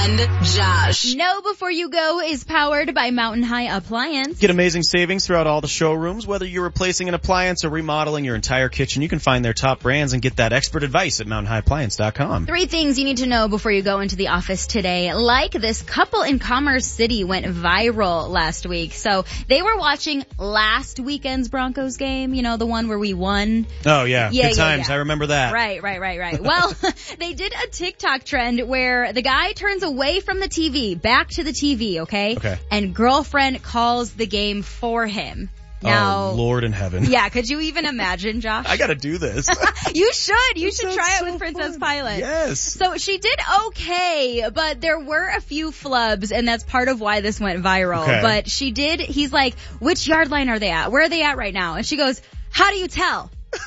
and Josh. Know Before You Go is powered by Mountain High Appliance. Get amazing savings throughout all the showrooms. Whether you're replacing an appliance or remodeling your entire kitchen, you can find their top brands and get that expert advice at mountainhighappliance.com. 3 things you need to know before you go into the office today. Like this couple in Commerce City went viral last week. So they were watching last weekend's Broncos game, you know, the one where we won. Oh, yeah. Good times. Yeah. I remember that. Right. Well, they did a TikTok trend where the guy turns away from the TV, back to the TV, okay? And girlfriend calls the game for him. Now, oh, Lord in heaven. Yeah, could you even imagine, Josh? I gotta do this. You should. You should try it with Princess Pilot. Yes. So she did okay, but there were a fefew flubs, and that's part of why this went viral. Okay. But he's like, which yard line are they at? Where are they at right now? And she goes, how do you tell?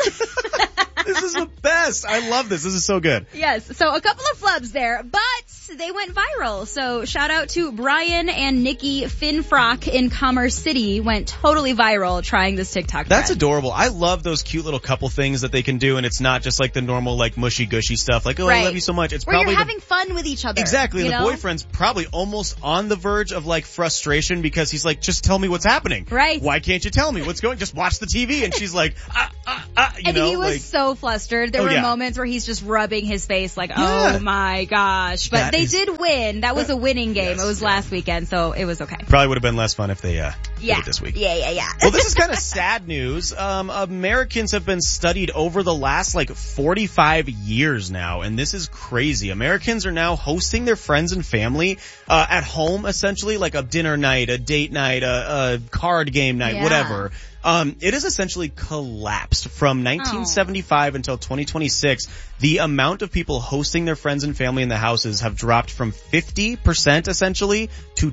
This is the best. I love this. This is so good. Yes. So a couple of flubs there, but they went viral. So shout out to Brian and Nikki Finfrock in Commerce City. Went totally viral trying this TikTok trend. That's adorable. I love those cute little couple things that they can do, and it's not just like the normal like mushy gushy stuff like, oh, I love you so much. It's where probably you're having fun with each other. Exactly. And the boyfriend's probably almost on the verge of like frustration because he's like, just tell me what's happening. Right. Why can't you tell me what's going? Just watch the TV. And she's like, he was so flustered. There were moments where he's just rubbing his face like, oh my gosh. But they did win. That was a winning game. Yes, it was last weekend, so it was okay. Probably would have been less fun if they did it this week. Yeah. Well, this is kind of sad news. Americans have been studied over the last like 45 years now, and this is crazy. Americans are now hosting their friends and family at home, essentially, like a dinner night, a date night, a card game night, whatever. It has essentially collapsed from 1975 until 2026. The amount of people hosting their friends and family in the houses have dropped from 50% essentially to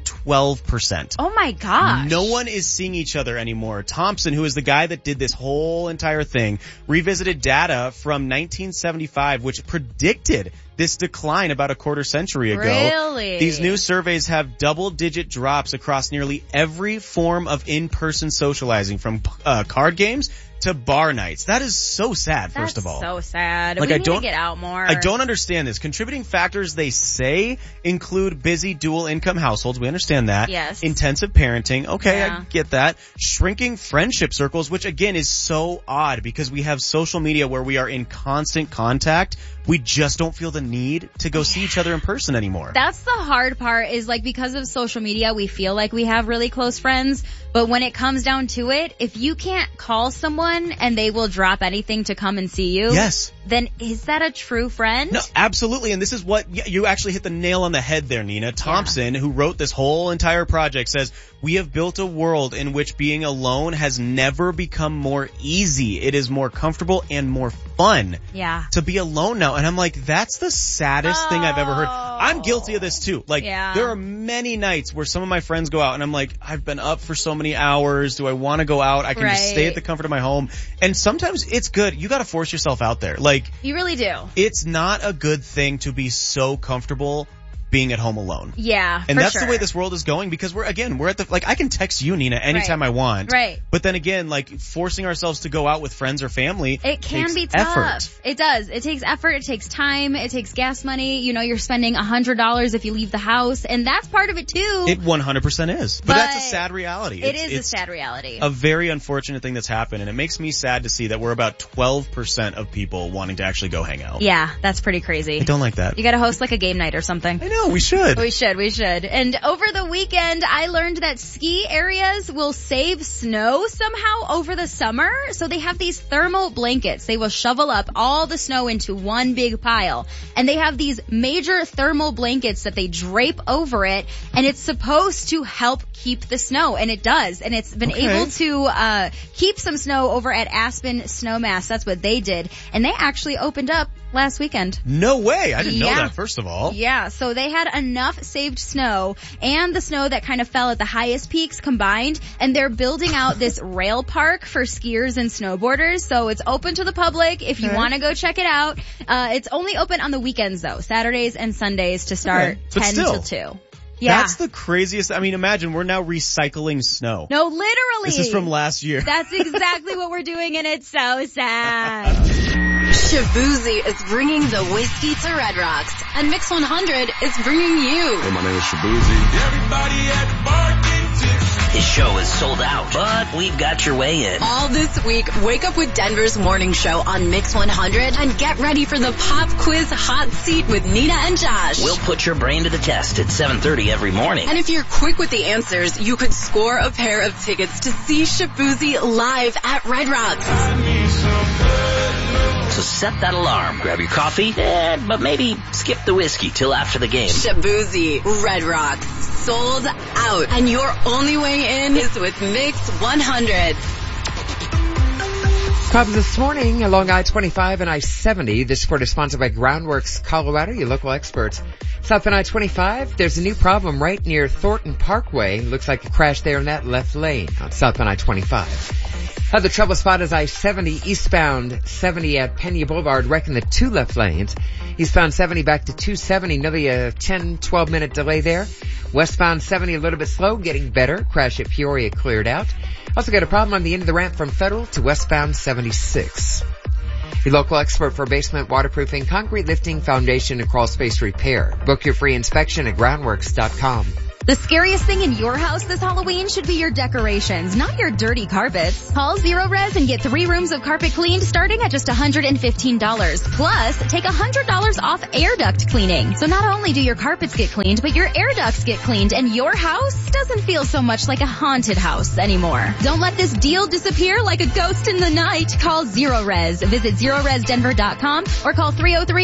12%. Oh my gosh. No one is seeing each other anymore. Thompson, who is the guy that did this whole entire thing, revisited data from 1975, which predicted this decline about a quarter century ago. Really? These new surveys have double-digit drops across nearly every form of in-person socializing, from card games to bar nights. That is so sad, first of all. That's so sad. Like, we need to get out more. I don't understand this. Contributing factors, they say, include busy dual-income households. We understand that. Yes. Intensive parenting. Okay, I get that. Shrinking friendship circles, which, again, is so odd because we have social media where we are in constant contact. We just don't feel the need to go see each other in person anymore. That's the hard part, is like, because of social media, we feel like we have really close friends. But when it comes down to it, if you can't call someone and they will drop anything to come and see you, then is that a true friend? No, absolutely. And this is what you actually hit the nail on the head there, Nina. Thompson, who wrote this whole entire project, says, we have built a world in which being alone has never become more easy. It is more comfortable and more fun to be alone now. And I'm like, that's the saddest thing I've ever heard. I'm guilty of this too. Like, there are many nights where some of my friends go out and I'm like, I've been up for so many hours. Do I want to go out? I can just stay at the comfort of my home. And sometimes it's good. You got to force yourself out there. Like, you really do. It's not a good thing to be so comfortable being at home alone. Yeah, and that's the way this world is going, because we're at the, like, I can text you, Nina, anytime I want. Right. But then again, like, forcing ourselves to go out with friends or family, it can be tough. Effort. It does. It takes effort. It takes time. It takes gas money. You know, you're spending $100 if you leave the house, and that's part of it too. It 100% is. But that's a sad reality. It's a sad reality. A very unfortunate thing that's happened, and it makes me sad to see that we're about 12% of people wanting to actually go hang out. Yeah, that's pretty crazy. I don't like that. You gotta host like a game night or something. I know, we should. We should. And over the weekend, I learned that ski areas will save snow somehow over the summer. So they have these thermal blankets. They will shovel up all the snow into one big pile. And they have these major thermal blankets that they drape over it. And it's supposed to help keep the snow. And it does. And it's been able to keep some snow over at Aspen Snowmass. That's what they did. And they actually opened up last weekend. No way. I didn't know that, first of all. Yeah, so they had enough saved snow and the snow that kind of fell at the highest peaks combined, and they're building out this rail park for skiers and snowboarders. So it's open to the public if you want to go check it out. It's only open on the weekends, though, Saturdays and Sundays to start 10 till 2. Yeah. That's the craziest. I mean, imagine we're now recycling snow. No, literally. This is from last year. That's exactly what we're doing, and it's so sad. Shaboozey is bringing the whiskey to Red Rocks, and Mix 100 is bringing you. Hey, my name is Shaboozey. Everybody at the bar getting tipsy. His show is sold out, but we've got your way in. All this week, wake up with Denver's morning show on Mix 100 and get ready for the pop quiz hot seat with Nina and Josh. We'll put your brain to the test at 7:30 every morning. And if you're quick with the answers, you could score a pair of tickets to see Shaboozey live at Red Rocks. So set that alarm, grab your coffee, but maybe skip the whiskey till after the game. Shaboozey, Red Rocks, sold out. And your only way in is with Mix 100. Problems this morning along I-25 and I-70. This report is sponsored by Groundworks Colorado, your local experts. South on I-25, there's a new problem right near Thornton Parkway. Looks like a crash there in that left lane on South on I-25. Other trouble spot is I-70 eastbound 70 at Pena Boulevard, wrecking the two left lanes. Eastbound 70 back to 270, nearly a 10-12 minute delay there. Westbound 70 a little bit slow, getting better. Crash at Peoria cleared out. Also got a problem on the end of the ramp from Federal to westbound 76. The local expert for basement waterproofing, concrete lifting, foundation, and crawl space repair. Book your free inspection at groundworks.com. The scariest thing in your house this Halloween should be your decorations, not your dirty carpets. Call Zero Res and get 3 rooms of carpet cleaned starting at just $115. Plus, take $100 off air duct cleaning. So not only do your carpets get cleaned, but your air ducts get cleaned, and your house doesn't feel so much like a haunted house anymore. Don't let this deal disappear like a ghost in the night. Call Zero Res. Visit ZeroResDenver.com or call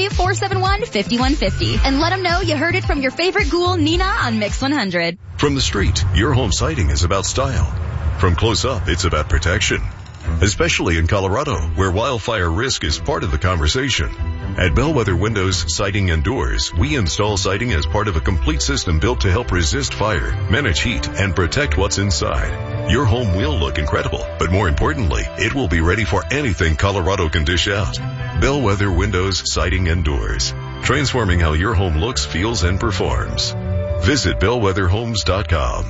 303-471-5150 and let them know you heard it from your favorite ghoul, Nina, on Mix 100. From the street, your home siding is about style. From close up, it's about protection. Especially in Colorado, where wildfire risk is part of the conversation. At Bellwether Windows, Siding and Doors, we install siding as part of a complete system built to help resist fire, manage heat, and protect what's inside. Your home will look incredible, but more importantly, it will be ready for anything Colorado can dish out. Bellwether Windows, Siding and Doors. Transforming how your home looks, feels, and performs. Visit bellwetherhomes.com.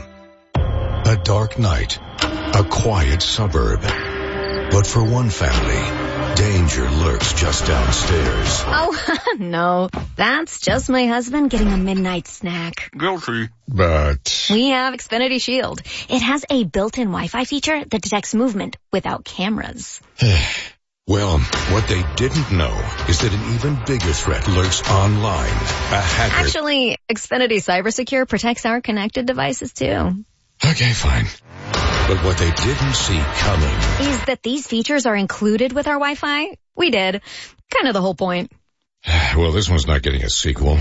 A dark night, a quiet suburb. But for one family, danger lurks just downstairs. Oh, no. That's just my husband getting a midnight snack. Guilty. But We have Xfinity Shield. It has a built-in Wi-Fi feature that detects movement without cameras. well, what they didn't know is that an even bigger threat lurks online. A hacker. Actually, Xfinity CyberSecure protects our connected devices too. Okay, fine. But what they didn't see coming is that these features are included with our Wi-Fi. We did. Kind of the whole point. Well, this one's not getting a sequel.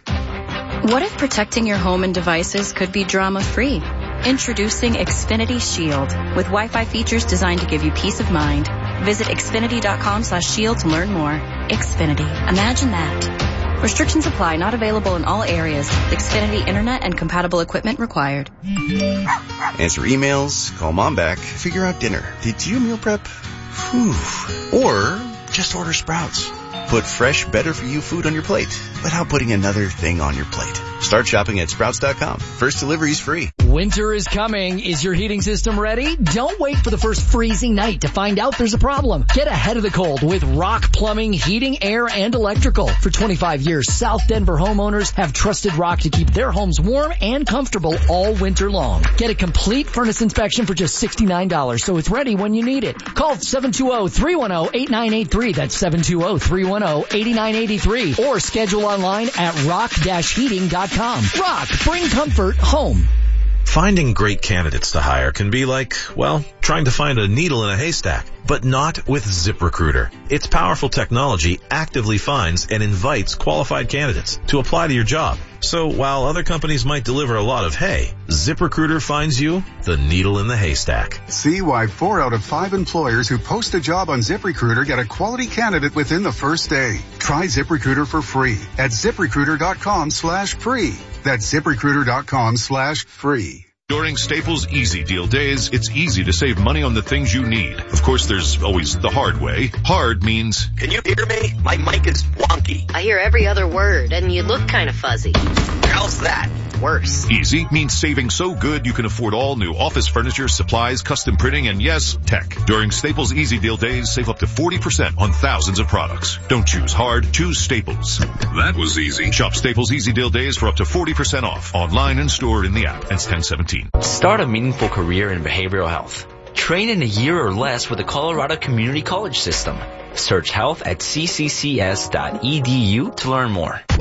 What if protecting your home and devices could be drama-free? Introducing Xfinity Shield with Wi-Fi features designed to give you peace of mind. Visit Xfinity.com/shield to learn more. Xfinity. Imagine that. Restrictions apply. Not available in all areas. Xfinity Internet and compatible equipment required. Answer emails, call mom back, figure out dinner. Did you meal prep? Whew. Or just order Sprouts. Put fresh, better-for-you food on your plate without putting another thing on your plate. Start shopping at Sprouts.com. First delivery is free. Winter is coming. Is your heating system ready? Don't wait for the first freezing night to find out there's a problem. Get ahead of the cold with Rock Plumbing, Heating, Air, and Electrical. For 25 years, South Denver homeowners have trusted Rock to keep their homes warm and comfortable all winter long. Get a complete furnace inspection for just $69, so it's ready when you need it. Call 720-310-8983. That's 720-310-8983. Or schedule online at rock-heating.com. Rock, bring comfort home. Finding great candidates to hire can be like, well, trying to find a needle in a haystack, but not with ZipRecruiter. Its powerful technology actively finds and invites qualified candidates to apply to your job. So while other companies might deliver a lot of hay, ZipRecruiter finds you the needle in the haystack. See why 4 out of 5 employers who post a job on ZipRecruiter get a quality candidate within the first day. Try ZipRecruiter for free at ZipRecruiter.com/free. That's ZipRecruiter.com/free. During Staples Easy Deal Days, it's easy to save money on the things you need. Of course, there's always the hard way. Hard means, can you hear me? My mic is wonky. I hear every other word, and you look kind of fuzzy. How's that? Worse. Easy means saving so good you can afford all new office furniture, supplies, custom printing, and yes, tech. During Staples Easy Deal Days, save up to 40% on thousands of products. Don't choose hard, choose Staples. That was easy. Shop Staples Easy Deal Days for up to 40% off. Online and stored in the app. Ends 10/17. Start a meaningful career in behavioral health. Train in a year or less with the Colorado Community College System. Search health at cccs.edu to learn more.